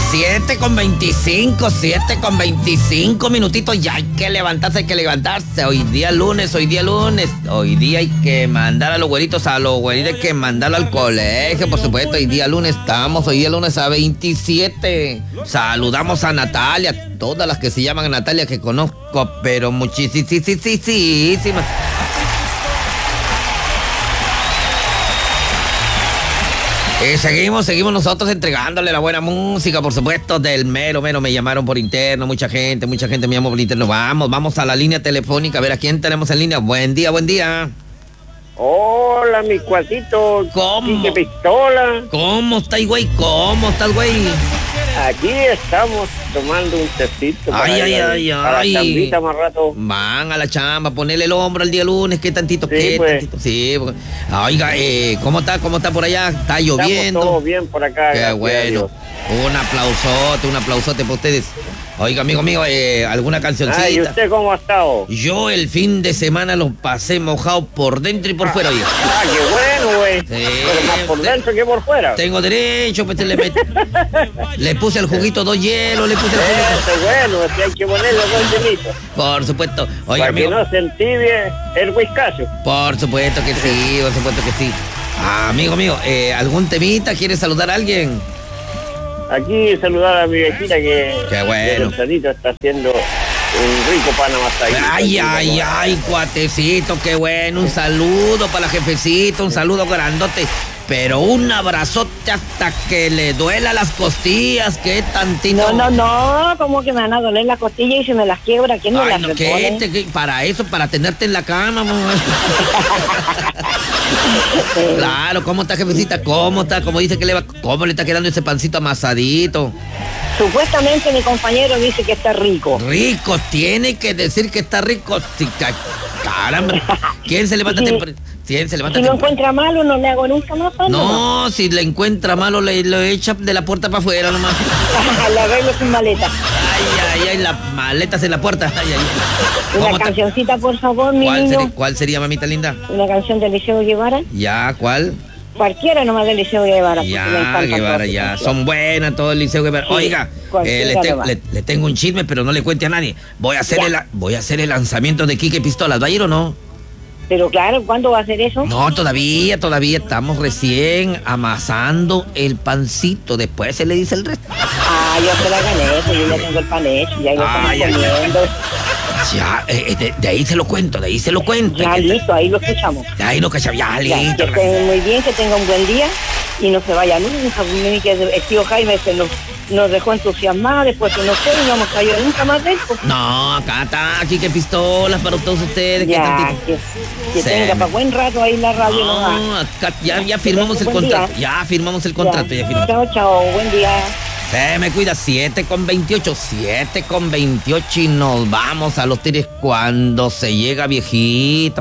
7:25 minutitos, ya hay que levantarse, Hoy día lunes. Hoy día hay que mandar a los güeritos, hay que mandarlo al colegio, por supuesto. Hoy día lunes a 27. Saludamos a Natalia, todas las que se llaman Natalia que conozco, pero muchísimas. Seguimos nosotros entregándole la buena música, por supuesto, del mero. Me llamaron por interno, mucha gente me llamó por interno. Vamos a la línea telefónica, a ver a quién tenemos en línea. Buen día. Hola, mi cuatito. ¿Cómo? ¿Qué pistola? ¿Cómo estás, güey? Aquí estamos tomando un tecito. Ay. A la chambita más rato. Van a la chamba, ponerle el hombro el día lunes, ¿qué tantito? Sí. Oiga, ¿cómo está por allá? ¿Está lloviendo? Estamos todo bien por acá. Qué bueno. Un aplausote para ustedes. Oiga, amigo mío, ¿alguna cancioncita? ¿Y usted cómo ha estado? Yo el fin de semana lo pasé mojado por dentro y por fuera, oiga. Qué bueno, güey. Sí, pero más por dentro que por fuera. Tengo derecho, pues le puse el juguito, 2 hielos, Bueno, es que hay que ponerle 2 hielitos. Por supuesto. Oiga, para amigo, que no se entibie el whiskazo. Por supuesto que sí. Amigo mío, ¿algún temita? ¿Quieres saludar a alguien? Aquí saludar a mi vecina que Qué bueno. Está haciendo un rico pan amasado. Ay, cuatecito, qué bueno. Un saludo para la jefecita, un saludo grandote. Pero un abrazote hasta que le duela las costillas, qué tantito. No, como que me van a doler las costillas y se me las quiebra. ¿Quién me las repone? Para eso, para tenerte en la cama, mamá. Claro, ¿cómo está, jefecita? ¿Cómo está? ¿Cómo dice que le va? ¿Cómo le está quedando ese pancito amasadito? Supuestamente mi compañero dice que está rico. Rico, tiene que decir que está rico. Caramba, ¿quién se levanta temprano? Si lo encuentra malo, no le hago nunca más pan. No, si le encuentra malo, lo echa de la puerta para afuera nomás. Le arreglo sin maleta. Ay, las maletas en la puerta. Una cancioncita, por favor, mi niño. ¿Cuál sería, mamita linda? Una canción de Liceo Guevara. Ya, ¿cuál? Cualquiera nomás del Liceo Guevara. Ya, Guevara, ya. Son buenas todo el Liceo Guevara. Sí, oiga, le tengo un chisme, pero no le cuente a nadie. Voy a hacer el lanzamiento de Quique Pistolas. ¿Va a ir o no? Pero claro, ¿cuándo va a hacer eso? No, todavía estamos recién amasando el pancito. Después se le dice el resto. Yo se la gané, pues yo ya tengo el pan hecho, ya lo estamos comiendo. Ya, de ahí se lo cuento. Ya, listo, ahí lo escuchamos. Ya listo. Que estén muy bien, que tenga un buen día y no se vaya nunca. El tío Jaime nos dejó entusiasmados, después que no fue y no vamos a ir nunca más de esto. No, acá está, aquí que pistolas para todos ustedes. Que tenga para buen rato ahí la radio. Acá ya firmamos el contrato. Ya firmamos el contrato. Chao, buen día. Se me cuida, 7:28 y nos vamos a los tires cuando se llega viejito.